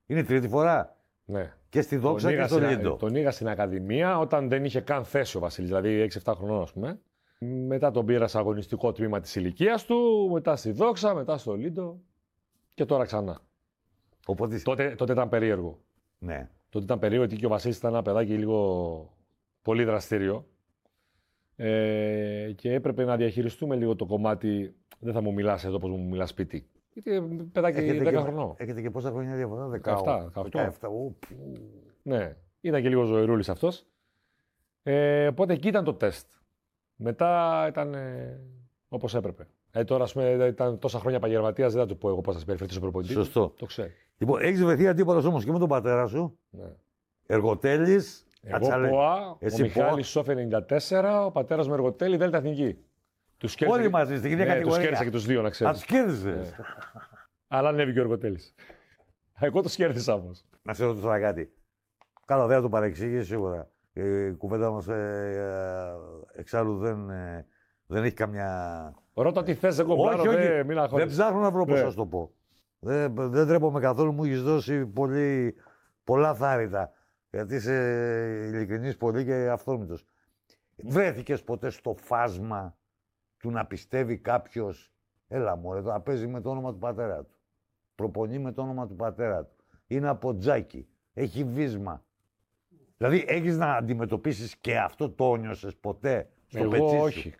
Είναι τρίτη φορά. Ναι. Και στη Δόξα και στο Λίντο. Τον είχα στην Ακαδημία όταν δεν είχε καν θέση ο Βασίλης, δηλαδή 6-7 χρονών, ας πούμε. Μετά τον πήρα σε αγωνιστικό τμήμα της ηλικίας του, μετά στη Δόξα, μετά στο Λίντο και τώρα ξανά. Οπότε... Τότε ήταν περίεργο. Ναι. Τότε ήταν περίεργο γιατί και ο Βασίλης ήταν ένα παιδάκι λίγο πολύ δραστήριο. Και έπρεπε να διαχειριστούμε λίγο το κομμάτι. Δεν θα μου μιλάς εδώ όπως μου μιλάς σπίτι. Γιατί παιδάκι 10 χρονών. Έχετε και πόσα χρόνια διαφορά, 17. Ναι, ήταν και λίγο ζωηρούλης αυτός. Οπότε εκεί ήταν το τεστ. Μετά ήταν όπως έπρεπε. Τώρα, ας πούμε, ήταν τόσα χρόνια επαγγελματίας, δεν θα του πω εγώ πώς θα συμπεριφερθεί ο προπονητής. Σωστό. Το ξέρει. Λοιπόν, έχεις βρεθεί αντίπαλος όμως και με τον πατέρα σου. Ναι. Εργοτέλης. Εγώ ΠΟΑ, ο Μιχάλης Σόφ 94, ο πατέρας μου Εργοτέλη, Δέλτα Εθνική. Όλοι μαζί στην ίδια κατηγορία. Τους κέρδισα και τους δύο, να ξέρεις. Τους κέρδισες. Αλλά ανέβηκε ο Εργοτέλης. Εγώ τους κέρδισα όμως. Να σε ρωτήσω τώρα κάτι. Καλά, δεν θα το παρεξήγησε σίγουρα. Η κουβέντα μας εξάλλου δεν έχει καμιά... Ρώτα τι θες, εγώ πλάρω, δεν ψάχνω να βρω πώς θα σου το πω. Δεν τρέπομαι καθόλου, μου έχεις δώσει πολλά θάρρυτα. Γιατί είσαι ειλικρινής πολύ και αυθόρμητος. Βρέθηκες ποτέ στο φάσμα του να πιστεύει κάποιος, έλα μωρέ, να παίζει με το όνομα του πατέρα του. Προπονεί με το όνομα του πατέρα του. Είναι από τζάκι. Έχει βίσμα. Δηλαδή, έχεις να αντιμετωπίσεις και αυτό, το ένιωσες ποτέ στο πετσί σου? Όχι.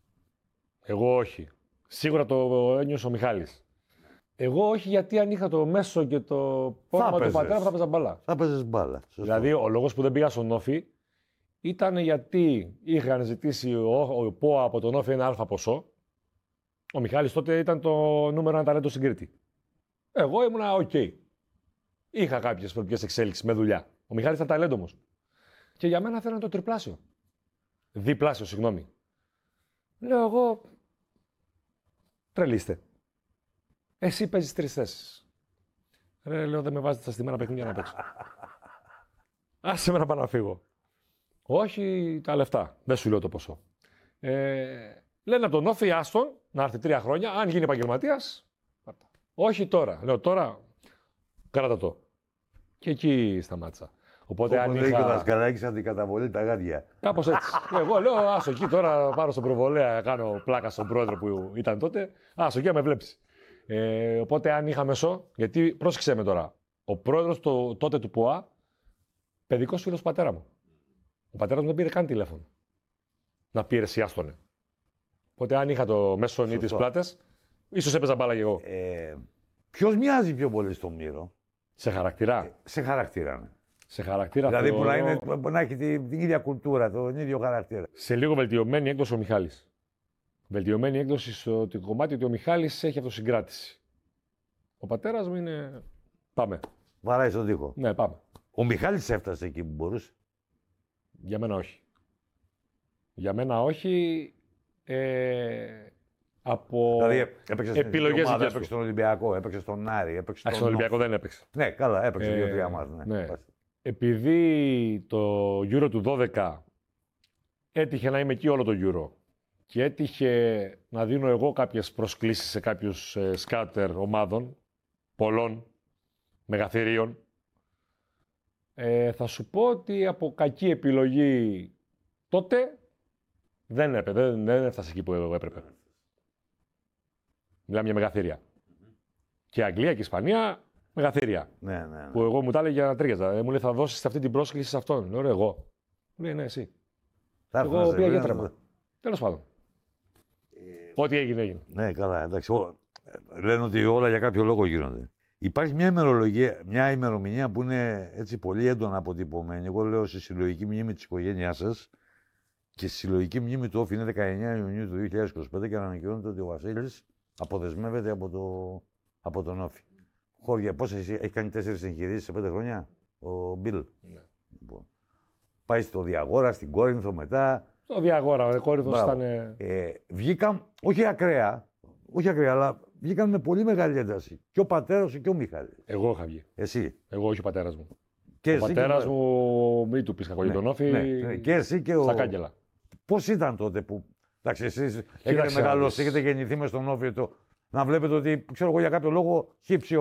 Εγώ όχι. Σίγουρα το ένιωσε ο Μιχάλης. Εγώ όχι, γιατί αν είχα το μέσο και το όνομα του πατέρα θα παίζα μπάλα. Θα παίζες μπάλα. Σωστό. Δηλαδή, ο λόγος που δεν πήγα στον Όφη ήταν γιατί είχαν ζητήσει ο ΠΟΑ από τον Όφη ένα αλφα ποσό. Ο Μιχάλης τότε ήταν το νούμερο ένα ταλέντο στην Κρήτη. Εγώ ήμουνα οκ. Είχα κάποιες προπικές εξέλιξεις με δουλειά. Ο Μιχάλης ήταν ταλέντο όμως. Και για μένα θέλανε το τριπλάσιο. Διπλάσιο, συγγνώμη. Λέω εγώ, τρελίστε. Εσύ παίζεις 3 θέσεις. Λέω, δεν με βάζετε στα στημένα παιχνίδια να παίξω. Άσε με να πάω να φύγω. Όχι τα λεφτά. Δεν σου λέω το ποσό. Λένε από τον Όφη, άστον, να έρθει 3 χρόνια, αν γίνει επαγγελματίας. Όχι τώρα. Λέω τώρα, κράτα το. Και εκεί σταμάτησα. Οπότε αν είχα... και ο Δασκαλάκης αντικαταβολή τα γάντια. Κάπως έτσι. Εγώ λέω, άσο εκεί τώρα, πάρω στον προβολέα, κάνω πλάκα στον πρόεδρο που ήταν τότε. Άσο εκεί, με βλέπεις. Οπότε αν είχα μεσό, γιατί πρόσεξε με τώρα, ο πρόεδρος τότε του ΠΟΑ, παιδικός φίλος του πατέρα μου. Ο πατέρας μου δεν πήρε καν τηλέφωνο. Να πει εσύ άστονε. Οπότε αν είχα το μέσον ή τις πλάτες, ίσως έπαιζα μπάλα και εγώ. Ποιος μοιάζει πιο πολύ στον Μύρο? Σε χαρακτήρα. Σε χαρακτήρα, ναι. Σε χαρακτήρα. Δηλαδή που να έχει την ίδια κουλτούρα, τον ίδιο χαρακτήρα. Σε λίγο βελτιωμένη έκδοση ο Μιχάλης. Βελτιωμένη έκδοση στο κομμάτι ότι ο Μιχάλης έχει αυτοσυγκράτηση. Ο πατέρας μου είναι. Πάμε. Βαράει στον τοίχο. Ναι, πάμε. Ο Μιχάλης έφτασε εκεί που μπορούσε. Για μένα όχι. Για μένα όχι. Από δηλαδή έπαιξε επιλογές ομάδα, έπαιξε στον Ολυμπιακό, έπαιξε στον Άρη, έπαιξε στον Ολυμπιακό δεν έπαιξε. Ναι, καλά, έπαιξε 2-3 μάτς. Ναι. Επειδή το Euro του 12 έτυχε να είμαι εκεί όλο το Euro και έτυχε να δίνω εγώ κάποιες προσκλήσεις σε κάποιους σκάουτερ ομάδων, πολλών, μεγαθυρίων, θα σου πω ότι από κακή επιλογή τότε δεν έφτασε εκεί που έπρεπε. Μιλάμε για μεγαθύρια. Και Αγγλία και Ισπανία, μεγαθύρια. Ναι. Που εγώ μου τα έλεγε για να τρίαζα. Μου λέει θα δώσεις αυτή την πρόσκληση σε αυτόν. Λέω εγώ. Μου λέει ναι, εσύ. Εγώ πήγα για τρέμα. Τέλος πάντων. Ό,τι έγινε, έγινε. Ναι, καλά, εντάξει. Λένε ότι όλα για κάποιο λόγο γίνονται. Υπάρχει μια ημερομηνία που είναι έτσι πολύ έντονα αποτυπωμένη. Εγώ λέω στη συλλογική μνήμη της οικογένειάς σας και στη συλλογική μνήμη του Όφη είναι 19 Ιουνίου του 2025 και ανακοινώνεται ότι ο Βασίλης αποδεσμεύεται από τον Όφη. Χώρια, πώς έχει κάνει 4 εγχειρήσεις σε 5 χρόνια ο Μπιλ. Ναι. Λοιπόν, πάει στο Διαγόρα, στην Κόρινθο μετά. Στο Διαγόρα, ο Κόρινθος ήταν. Βγήκαν, όχι ακραία, αλλά βγήκαν με πολύ μεγάλη ένταση. Και ο πατέρας σου και ο Μιχάλης. Εγώ είχα βγει. Εσύ. Εγώ, όχι ο πατέρας μου. Και ο πατέρας μου, μην του πεις κακό για τον Όφη. Ναι. Και εσύ και στα κάγκελα. Πώς ήταν τότε που. Εντάξει, εσείς έχετε μεγαλώσει, έχετε γεννηθεί μες στον Όφη. Να βλέπετε ότι, ξέρω εγώ, για κάποιο λόγο χύψη